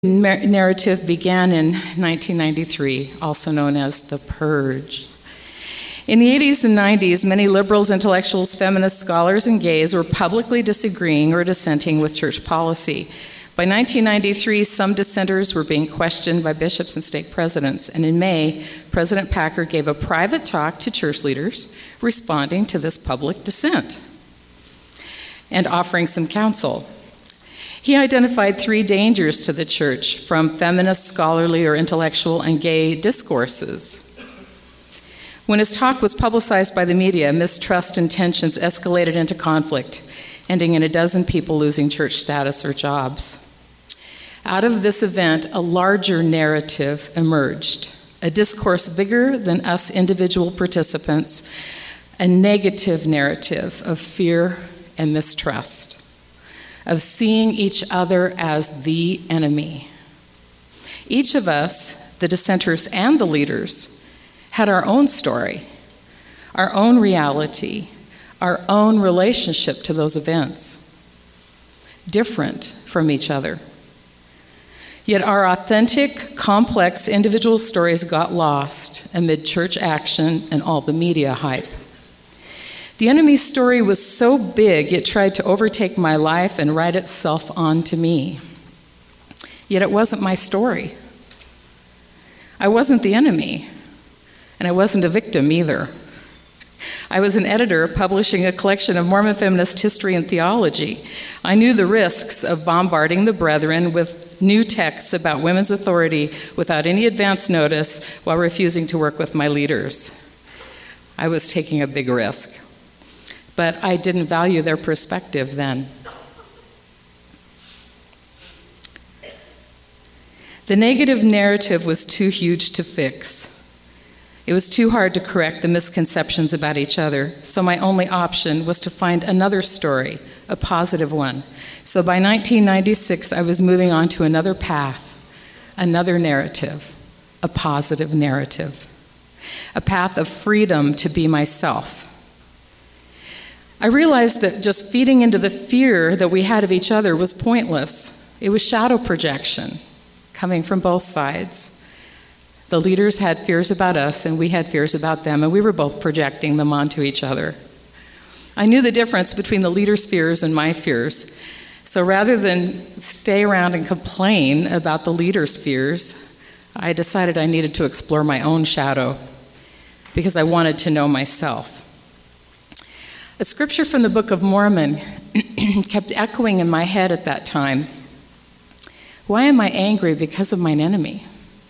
narrative began in 1993, also known as the Purge. In the 80s and 90s, many liberals, intellectuals, feminists, scholars, and gays were publicly disagreeing or dissenting with church policy. By 1993, some dissenters were being questioned by bishops and stake presidents, and in May, President Packer gave a private talk to church leaders responding to this public dissent and offering some counsel. He identified three dangers to the church from feminist, scholarly, or intellectual and gay discourses. When his talk was publicized by the media, mistrust and tensions escalated into conflict, ending in a dozen people losing church status or jobs. Out of this event, a larger narrative emerged, a discourse bigger than us individual participants, a negative narrative of fear and mistrust, of seeing each other as the enemy. Each of us, the dissenters and the leaders, had our own story, our own reality, our own relationship to those events, different from each other. Yet our authentic, complex individual stories got lost amid church action and all the media hype. The enemy's story was so big it tried to overtake my life and write itself onto me. Yet it wasn't my story. I wasn't the enemy, and I wasn't a victim either. I was an editor publishing a collection of Mormon feminist history and theology. I knew the risks of bombarding the brethren with new texts about women's authority without any advance notice while refusing to work with my leaders. I was taking a big risk. But I didn't value their perspective then. The negative narrative was too huge to fix. It was too hard to correct the misconceptions about each other, so my only option was to find another story, a positive one. So by 1996, I was moving on to another path, another narrative, a positive narrative, a path of freedom to be myself. I realized that just feeding into the fear that we had of each other was pointless. It was shadow projection coming from both sides. The leaders had fears about us, and we had fears about them, and we were both projecting them onto each other. I knew the difference between the leaders' fears and my fears. So rather than stay around and complain about the leaders' fears, I decided I needed to explore my own shadow because I wanted to know myself. A scripture from the Book of Mormon kept echoing in my head at that time. Why am I angry because of mine enemy?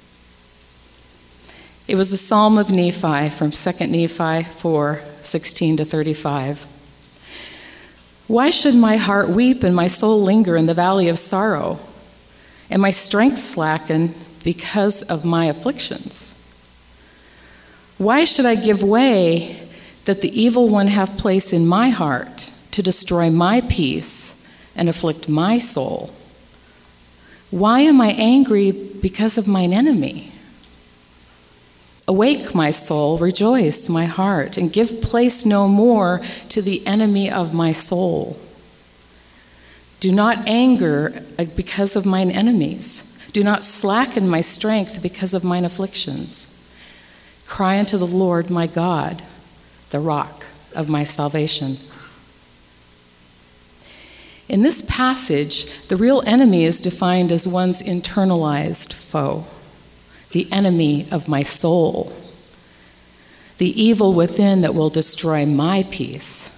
It was the Psalm of Nephi from 2 Nephi 4:16-35. Why should my heart weep and my soul linger in the valley of sorrow, and my strength slacken because of my afflictions? Why should I give way that the evil one have place in my heart to destroy my peace and afflict my soul? Why am I angry because of mine enemy? Awake, my soul, rejoice, my heart, and give place no more to the enemy of my soul. Do not anger because of mine enemies. Do not slacken my strength because of mine afflictions. Cry unto the Lord my God, the rock of my salvation. In this passage, the real enemy is defined as one's internalized foe, the enemy of my soul, the evil within that will destroy my peace.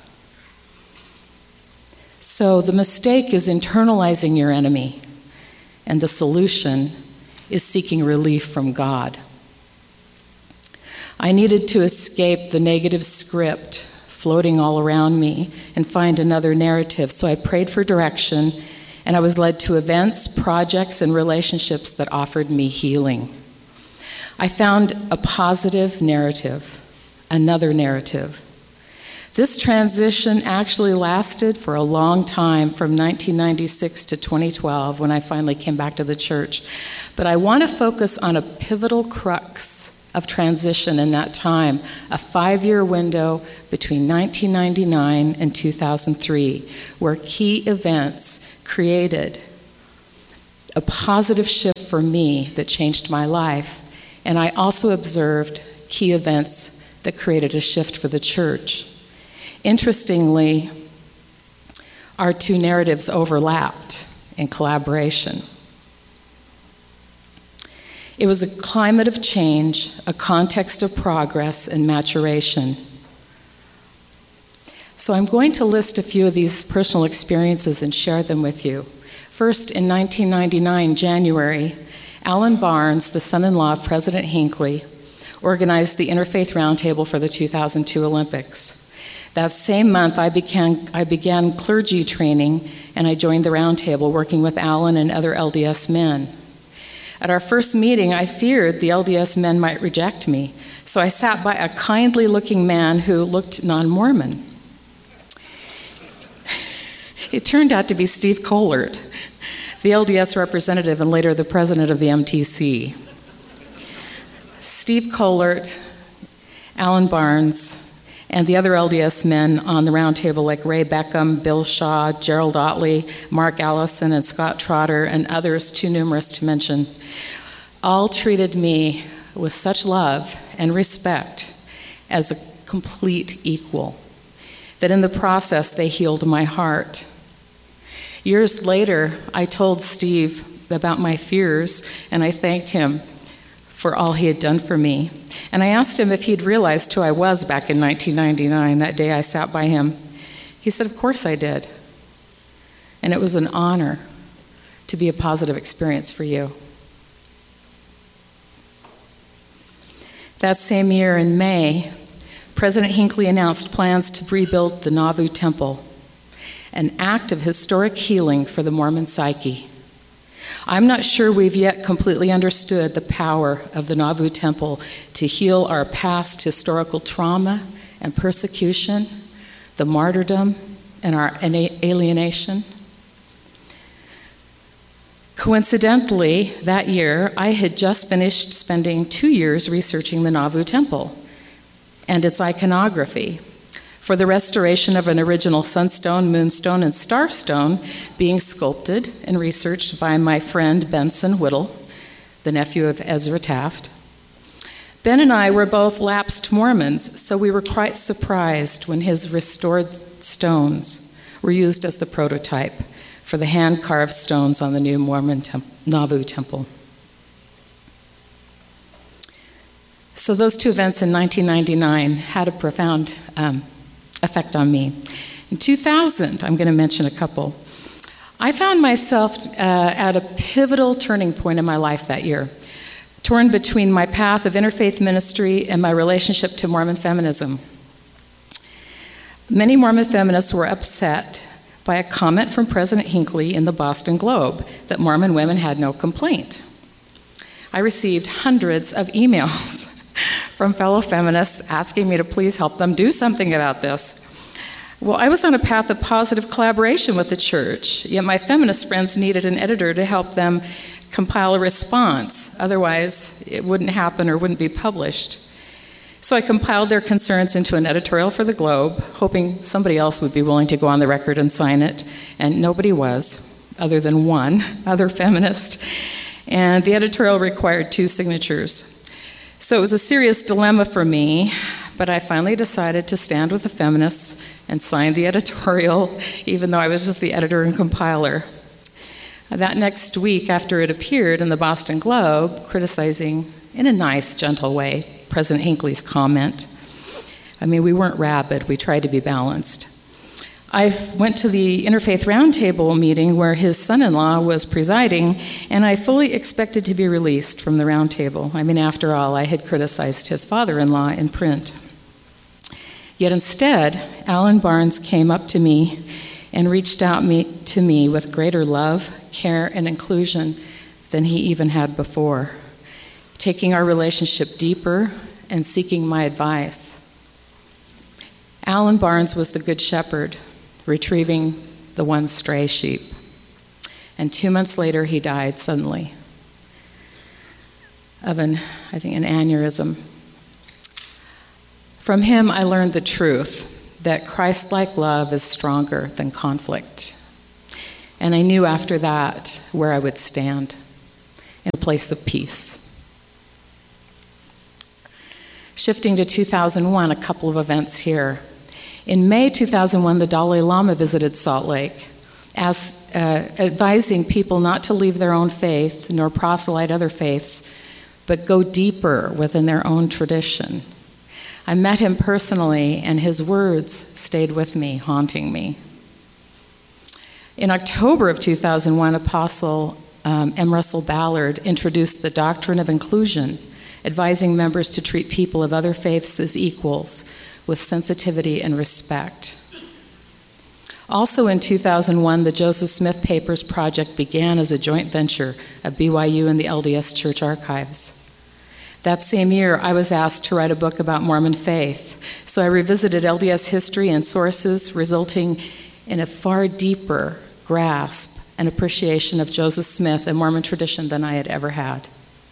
So the mistake is internalizing your enemy, and the solution is seeking relief from God. I needed to escape the negative script floating all around me and find another narrative. So I prayed for direction, and I was led to events, projects, and relationships that offered me healing. I found a positive narrative, another narrative. This transition actually lasted for a long time, from 1996 to 2012, when I finally came back to the church. But I want to focus on a pivotal crux of transition in that time, a 5-year window between 1999 and 2003, where key events created a positive shift for me that changed my life. And I also observed key events that created a shift for the church. Interestingly, our two narratives overlapped in collaboration. It was a climate of change, a context of progress and maturation. So I'm going to list a few of these personal experiences and share them with you. First, in 1999, January, Alan Barnes, the son-in-law of President Hinckley, organized the Interfaith Roundtable for the 2002 Olympics. That same month, I began clergy training, and I joined the Roundtable, working with Alan and other LDS men. At our first meeting, I feared the LDS men might reject me, so I sat by a kindly-looking man who looked non-Mormon. It turned out to be Steve Kohlert, the LDS representative and later the president of the MTC. Steve Kohlert, Alan Barnes, and the other LDS men on the roundtable like Ray Beckham, Bill Shaw, Gerald Otley, Mark Allison, and Scott Trotter, and others too numerous to mention, all treated me with such love and respect as a complete equal, that in the process they healed my heart. Years later, I told Steve about my fears, and I thanked him for all he had done for me. And I asked him if he'd realized who I was back in 1999, that day I sat by him. He said, "Of course I did. And it was an honor to be a positive experience for you." That same year in May, President Hinckley announced plans to rebuild the Nauvoo Temple, an act of historic healing for the Mormon psyche. I'm not sure we've yet completely understood the power of the Nauvoo Temple to heal our past historical trauma and persecution, the martyrdom, and our alienation. Coincidentally, that year, I had just finished spending 2 years researching the Nauvoo Temple and its iconography for the restoration of an original sunstone, moonstone, and starstone being sculpted and researched by my friend Benson Whittle, the nephew of Ezra Taft. Ben and I were both lapsed Mormons, so we were quite surprised when his restored stones were used as the prototype for the hand-carved stones on the new Mormon Nauvoo Temple. So those two events in 1999 had a profound effect on me. In 2000, I'm going to mention a couple. I found myself at a pivotal turning point in my life that year, torn between my path of interfaith ministry and my relationship to Mormon feminism. Many Mormon feminists were upset by a comment from President Hinckley in the Boston Globe that Mormon women had no complaint. I received hundreds of emails from fellow feminists asking me to please help them do something about this. Well, I was on a path of positive collaboration with the church, yet my feminist friends needed an editor to help them compile a response. Otherwise, it wouldn't happen or wouldn't be published. So I compiled their concerns into an editorial for the Globe, hoping somebody else would be willing to go on the record and sign it, and nobody was, other than one other feminist. And the editorial required 2 signatures. So it was a serious dilemma for me, but I finally decided to stand with the feminists and sign the editorial, even though I was just the editor and compiler. That next week, after it appeared in the Boston Globe, criticizing, in a nice, gentle way, President Hinckley's comment. I mean, we weren't rabid, we tried to be balanced. I went to the Interfaith Roundtable meeting where his son-in-law was presiding, and I fully expected to be released from the roundtable. I mean, after all, I had criticized his father-in-law in print. Yet instead, Alan Barnes came up to me and reached out to me with greater love, care, and inclusion than he even had before, taking our relationship deeper and seeking my advice. Alan Barnes was the Good Shepherd, retrieving the one stray sheep. And 2 months later, he died suddenly of an aneurysm. From him, I learned the truth that Christ-like love is stronger than conflict. And I knew after that where I would stand, in a place of peace. Shifting to 2001, a couple of events here. In May 2001, the Dalai Lama visited Salt Lake, advising people not to leave their own faith nor proselyte other faiths, but go deeper within their own tradition. I met him personally, and his words stayed with me, haunting me. In October of 2001, Apostle M. Russell Ballard introduced the doctrine of inclusion, advising members to treat people of other faiths as equals with sensitivity and respect. Also in 2001, the Joseph Smith Papers Project began as a joint venture of BYU and the LDS Church Archives. That same year, I was asked to write a book about Mormon faith, so I revisited LDS history and sources, resulting in a far deeper grasp and appreciation of Joseph Smith and Mormon tradition than I had ever had.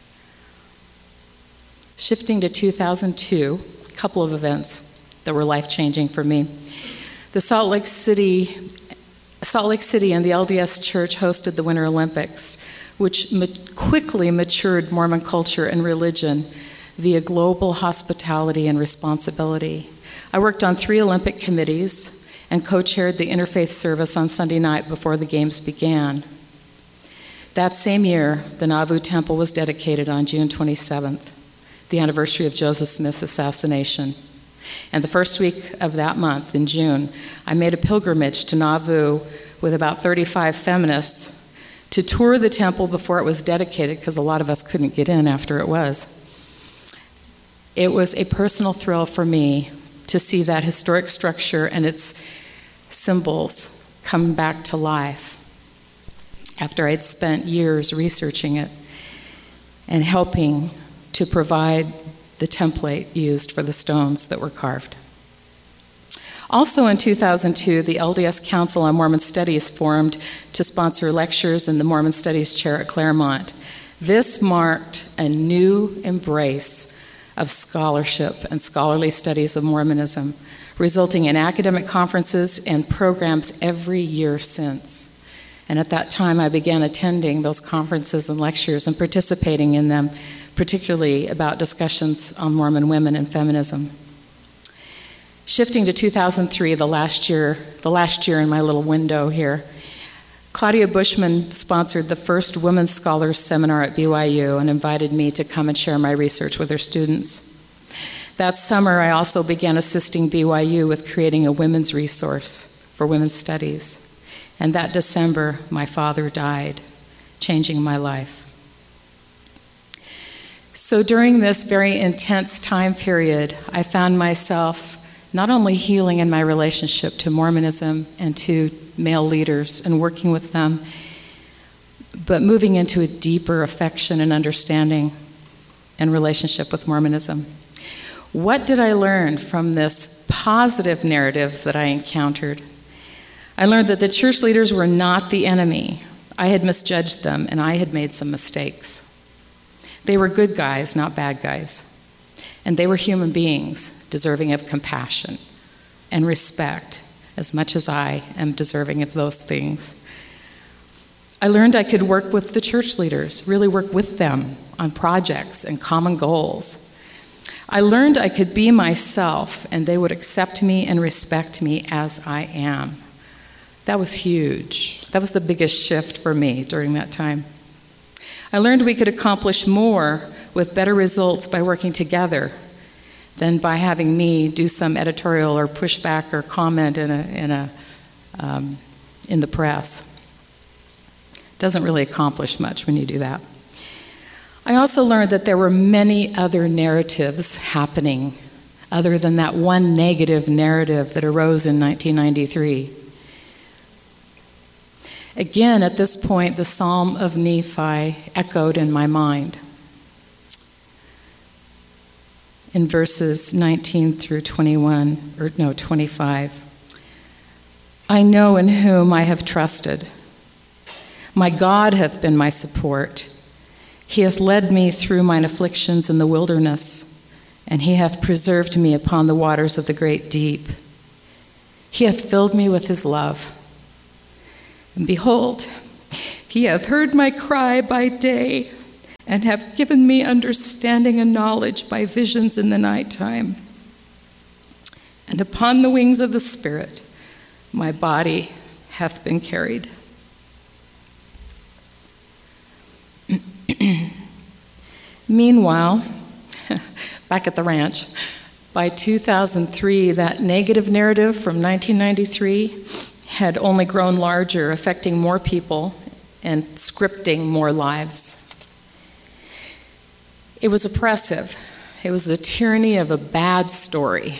Shifting to 2002, a couple of events that were life-changing for me. The Salt Lake City and the LDS Church hosted the Winter Olympics, which quickly matured Mormon culture and religion via global hospitality and responsibility. I worked on 3 Olympic committees and co-chaired the interfaith service on Sunday night before the games began. That same year, the Nauvoo Temple was dedicated on June 27th, the anniversary of Joseph Smith's assassination. And the first week of that month, in June, I made a pilgrimage to Nauvoo with about 35 feminists to tour the temple before it was dedicated, because a lot of us couldn't get in after it was. It was a personal thrill for me to see that historic structure and its symbols come back to life after I'd spent years researching it and helping to provide the template used for the stones that were carved. Also in 2002, the LDS Council on Mormon Studies formed to sponsor lectures in the Mormon Studies chair at Claremont. This marked a new embrace of scholarship and scholarly studies of Mormonism, resulting in academic conferences and programs every year since. And at that time, I began attending those conferences and lectures and participating in them, particularly about discussions on Mormon women and feminism. Shifting to 2003, the last year in my little window here, Claudia Bushman sponsored the first Women's Scholars Seminar at BYU and invited me to come and share my research with her students. That summer, I also began assisting BYU with creating a women's resource for women's studies. And that December, my father died, changing my life. So during this very intense time period, I found myself not only healing in my relationship to Mormonism and to male leaders and working with them, but moving into a deeper affection and understanding and relationship with Mormonism. What did I learn from this positive narrative that I encountered? I learned that the church leaders were not the enemy. I had misjudged them, and I had made some mistakes. They were good guys, not bad guys. And they were human beings, deserving of compassion and respect, as much as I am deserving of those things. I learned I could work with the church leaders, really work with them on projects and common goals. I learned I could be myself, and they would accept me and respect me as I am. That was huge. That was the biggest shift for me during that time. I learned we could accomplish more with better results by working together than by having me do some editorial or pushback or comment in the press. Doesn't really accomplish much when you do that. I also learned that there were many other narratives happening other than that one negative narrative that arose in 1993. Again, at this point, the Psalm of Nephi echoed in my mind. In verses 19 through 25. I know in whom I have trusted. My God hath been my support. He hath led me through mine afflictions in the wilderness, and he hath preserved me upon the waters of the great deep. He hath filled me with his love. And behold, he hath heard my cry by day, and hath given me understanding and knowledge by visions in the nighttime. And upon the wings of the Spirit, my body hath been carried. Meanwhile, back at the ranch, by 2003, that negative narrative from 1993 had only grown larger, affecting more people and scripting more lives. It was oppressive. It was the tyranny of a bad story.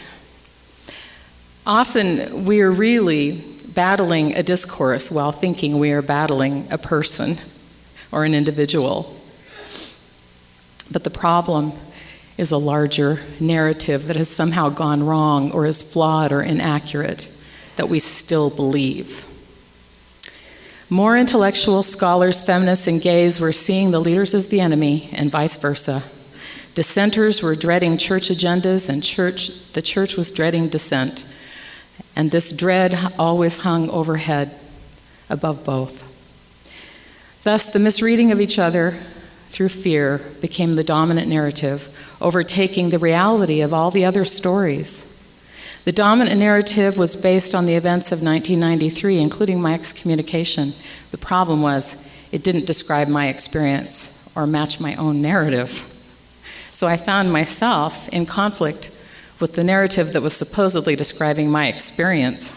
Often we are really battling a discourse while thinking we are battling a person or an individual. But the problem is a larger narrative that has somehow gone wrong or is flawed or inaccurate that we still believe. More intellectual scholars, feminists, and gays were seeing the leaders as the enemy and vice versa. Dissenters were dreading church agendas, and the church was dreading dissent. And this dread always hung overhead above both. Thus, the misreading of each other through fear became the dominant narrative, overtaking the reality of all the other stories. The dominant narrative was based on the events of 1993, including my excommunication. The problem was it didn't describe my experience or match my own narrative. So I found myself in conflict with the narrative that was supposedly describing my experience.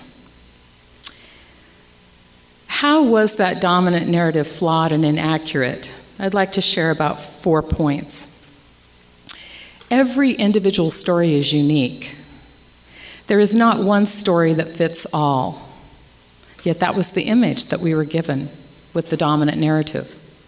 How was that dominant narrative flawed and inaccurate? I'd like to share about 4 points. Every individual story is unique. There is not one story that fits all. Yet that was the image that we were given with the dominant narrative.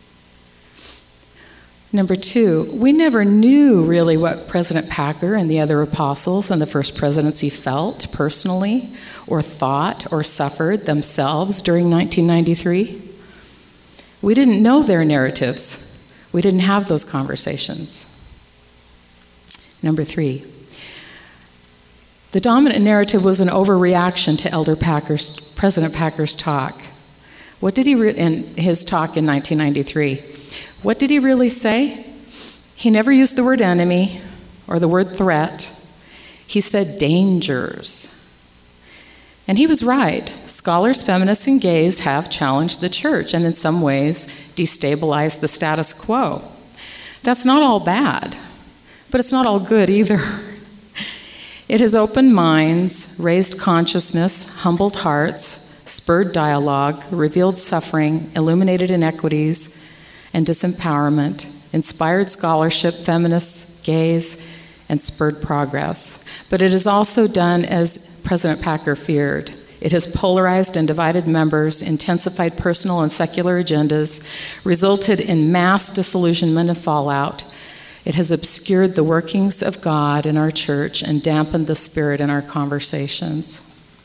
Number 2, we never knew really what President Packer and the other apostles in the first presidency felt personally, or thought, or suffered themselves during 1993. We didn't know their narratives. We didn't have those conversations. Number 3, the dominant narrative was an overreaction to President Packer's talk. What did he in his talk in 1993? What did he really say? He never used the word enemy or the word threat. He said dangers. And he was right. Scholars, feminists, and gays have challenged the church and in some ways destabilized the status quo. That's not all bad, but it's not all good either. It has opened minds, raised consciousness, humbled hearts, spurred dialogue, revealed suffering, illuminated inequities and disempowerment, inspired scholarship, feminists, gays, and spurred progress. But it has also done as President Packer feared. It has polarized and divided members, intensified personal and secular agendas, resulted in mass disillusionment and fallout. It has obscured the workings of God in our church and dampened the spirit in our conversations.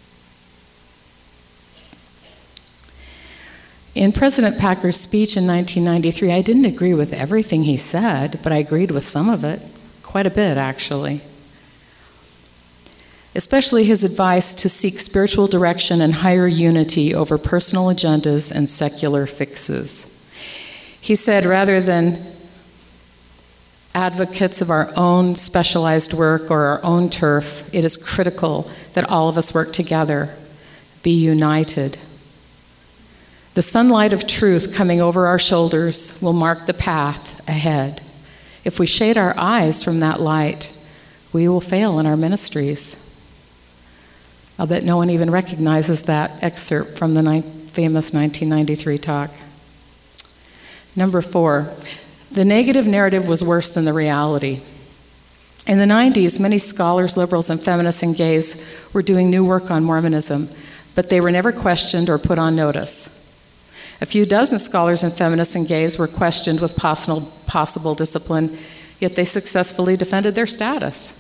In President Packer's speech in 1993, I didn't agree with everything he said, but I agreed with some of it, quite a bit actually. Especially his advice to seek spiritual direction and higher unity over personal agendas and secular fixes. He said, rather than advocates of our own specialized work or our own turf, it is critical that all of us work together, be united. The sunlight of truth coming over our shoulders will mark the path ahead. If we shade our eyes from that light, we will fail in our ministries. I'll bet no one even recognizes that excerpt from the famous 1993 talk. Number 4, the negative narrative was worse than the reality. In the 90s, many scholars, liberals, and feminists and gays were doing new work on Mormonism, but they were never questioned or put on notice. A few dozen scholars and feminists and gays were questioned with possible discipline, yet they successfully defended their status.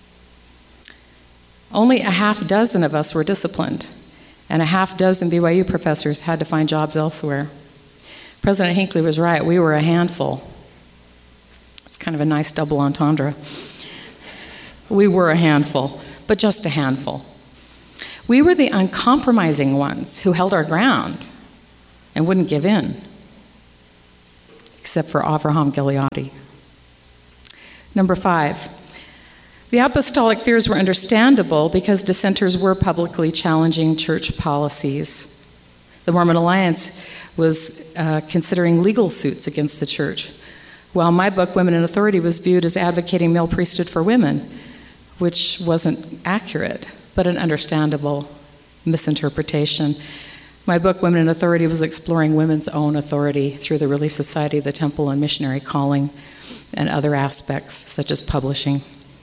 Only a half dozen of us were disciplined, and a half dozen BYU professors had to find jobs elsewhere. President Hinckley was right, we were a handful. It's kind of a nice double entendre. We were a handful, but just a handful. We were the uncompromising ones who held our ground. and wouldn't give in, except for Avraham Gileadi. Number 5, the apostolic fears were understandable because dissenters were publicly challenging church policies. The Mormon Alliance was considering legal suits against the church, while my book, Women in Authority, was viewed as advocating male priesthood for women, which wasn't accurate, but an understandable misinterpretation. My book, Women in Authority, was exploring women's own authority through the Relief Society, the Temple, and missionary calling, and other aspects, such as publishing.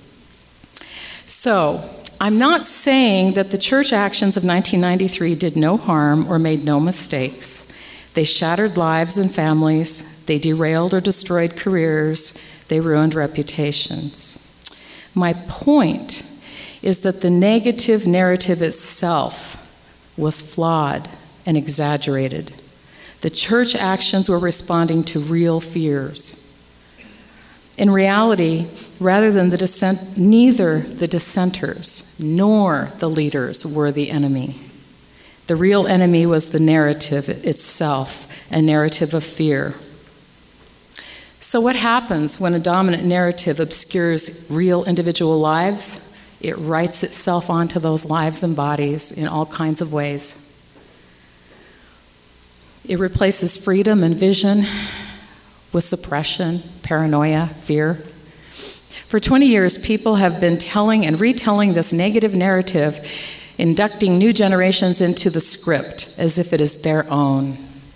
So, I'm not saying that the church actions of 1993 did no harm or made no mistakes. They shattered lives and families. They derailed or destroyed careers. They ruined reputations. My point is that the negative narrative itself was flawed and exaggerated. The church actions were responding to real fears. In reality, rather than neither the dissenters nor the leaders were the enemy. The real enemy was the narrative itself, a narrative of fear. So what happens when a dominant narrative obscures real individual lives? It writes itself onto those lives and bodies in all kinds of ways. It replaces freedom and vision with suppression, paranoia, fear. For 20 years, people have been telling and retelling this negative narrative, inducting new generations into the script as if it is their own.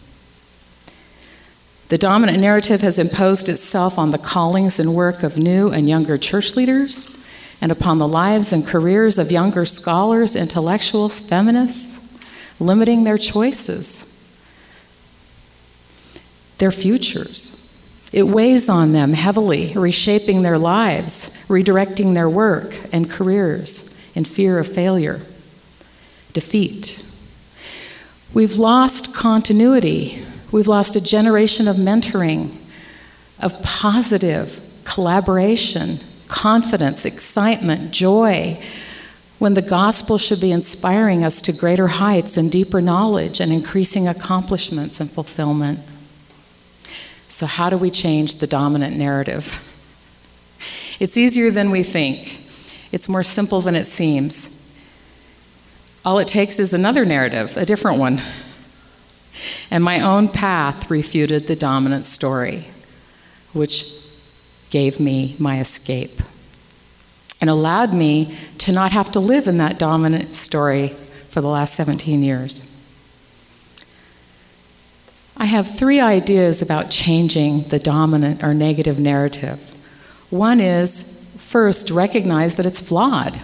The dominant narrative has imposed itself on the callings and work of new and younger church leaders, and upon the lives and careers of younger scholars, intellectuals, feminists, limiting their choices, their futures. It weighs on them heavily, reshaping their lives, redirecting their work and careers in fear of failure, defeat. We've lost continuity. We've lost a generation of mentoring, of positive collaboration, confidence, excitement, joy, when the gospel should be inspiring us to greater heights and deeper knowledge and increasing accomplishments and fulfillment. So how do we change the dominant narrative? It's easier than we think. It's more simple than it seems. All it takes is another narrative, a different one. And my own path refuted the dominant story, which gave me my escape and allowed me to not have to live in that dominant story for the last 17 years. I have 3 ideas about changing the dominant or negative narrative. One is, first, recognize that it's flawed.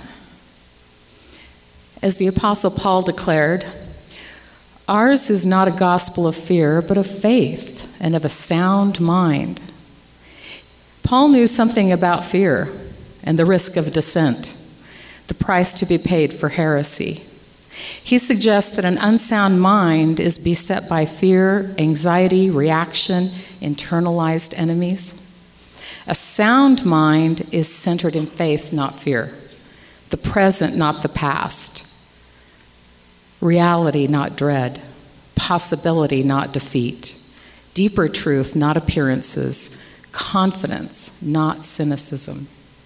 As the Apostle Paul declared, ours is not a gospel of fear, but of faith and of a sound mind. Paul knew something about fear and the risk of dissent, the price to be paid for heresy. He suggests that an unsound mind is beset by fear, anxiety, reaction, internalized enemies. A sound mind is centered in faith, not fear. The present, not the past. Reality, not dread. Possibility, not defeat. Deeper truth, not appearances. Confidence, not cynicism.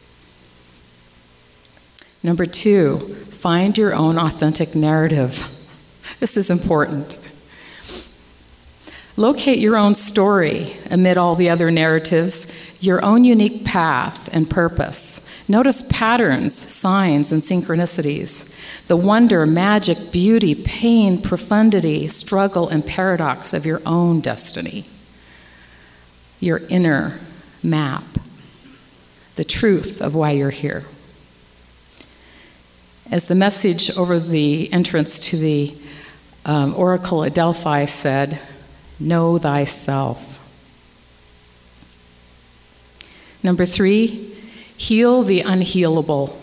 Number 2, find your own authentic narrative. This is important. Locate your own story amid all the other narratives, your own unique path and purpose. Notice patterns, signs, and synchronicities. The wonder, magic, beauty, pain, profundity, struggle, and paradox of your own destiny. Your inner map. The truth of why you're here. As the message over the entrance to the oracle at Delphi said, know thyself. Number 3, heal the unhealable.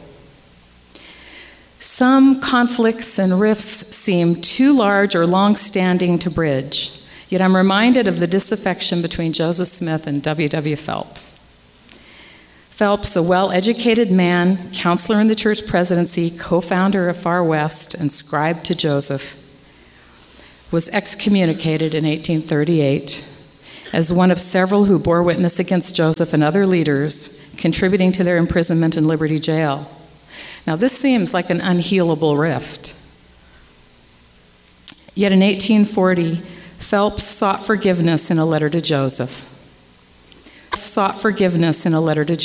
Some conflicts and rifts seem too large or long-standing to bridge, yet I'm reminded of the disaffection between Joseph Smith and W.W. Phelps. Phelps, a well-educated man, counselor in the church presidency, co-founder of Far West, and scribe to Joseph, was excommunicated in 1838 as one of several who bore witness against Joseph and other leaders, contributing to their imprisonment in Liberty Jail. Now, this seems like an unhealable rift. Yet in 1840, Phelps sought forgiveness in a letter to Joseph.